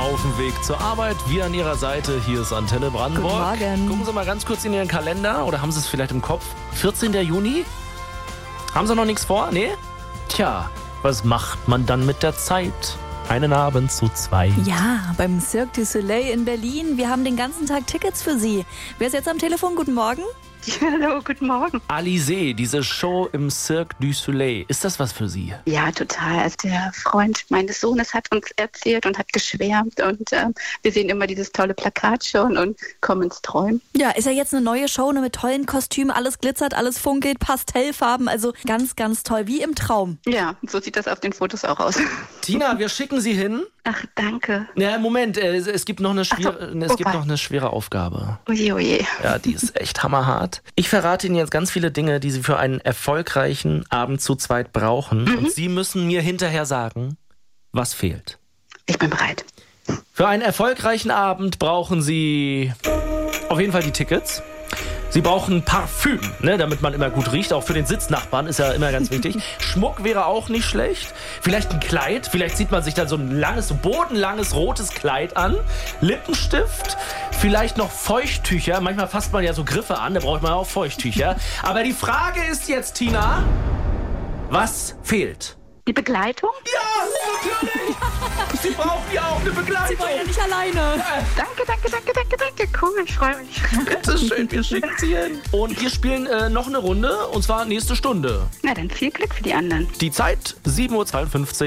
auf dem Weg zur Arbeit. Wir an Ihrer Seite. Hier ist Antenne Brandenburg. Guten Morgen. Gucken Sie mal ganz kurz in Ihren Kalender. Oder haben Sie es vielleicht im Kopf? 14. Juni? Haben Sie noch nichts vor? Nee? Tja, was macht man dann mit der Zeit? Einen Abend zu zwei. Ja, beim Cirque du Soleil in Berlin. Wir haben den ganzen Tag Tickets für Sie. Wer ist jetzt am Telefon? Guten Morgen. Hallo, guten Morgen. Alizée, diese Show im Cirque du Soleil. Ist das was für Sie? Ja, total. Also der Freund meines Sohnes hat uns erzählt und hat geschwärmt. Und wir sehen immer dieses tolle Plakat schon und kommen ins Träumen. Ja, ist ja jetzt eine neue Show mit tollen Kostümen. Alles glitzert, alles funkelt, Pastellfarben. Also ganz, ganz toll. Wie im Traum. Ja, so sieht das auf den Fotos auch aus. Tina, wir schicken Sie hin. Ach, danke. Ja, Moment, es gibt noch eine schwere Aufgabe. Oje, oje. Ja, die ist echt hammerhart. Ich verrate Ihnen jetzt ganz viele Dinge, die Sie für einen erfolgreichen Abend zu zweit brauchen. Und Sie müssen mir hinterher sagen, was fehlt. Ich bin bereit. Für einen erfolgreichen Abend brauchen Sie auf jeden Fall die Tickets. Sie brauchen Parfüm, damit man immer gut riecht. Auch für den Sitznachbarn ist ja immer ganz wichtig. Schmuck wäre auch nicht schlecht. Vielleicht ein Kleid. Vielleicht zieht man sich dann so ein langes, so bodenlanges, rotes Kleid an. Lippenstift. Vielleicht noch Feuchttücher. Manchmal fasst man ja so Griffe an. Da braucht man auch Feuchttücher. Aber die Frage ist jetzt, Tina, was fehlt? Die Begleitung? Ja, natürlich! Sie brauchen ja auch eine Begleitung. Sie wollen ja nicht alleine. Danke. Cool, ich freue mich. Bitte schön, wir schicken Sie hin. Und wir spielen noch eine Runde, und zwar nächste Stunde. Na dann viel Glück für die anderen. Die Zeit 7:52 Uhr.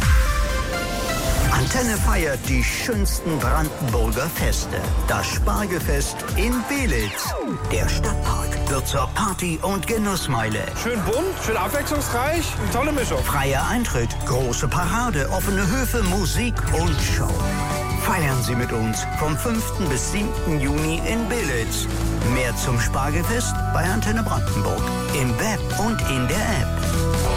Antenne feiert die schönsten Brandenburger Feste. Das Spargelfest in Belitz. Der Stadtpark wird zur Party- und Genussmeile. Schön bunt, schön abwechslungsreich, eine tolle Mischung. Freier Eintritt, große Parade, offene Höfe, Musik und Show. Feiern Sie mit uns vom 5. bis 7. Juni in Belitz. Mehr zum Spargelfest bei Antenne Brandenburg. Im Web und in der App.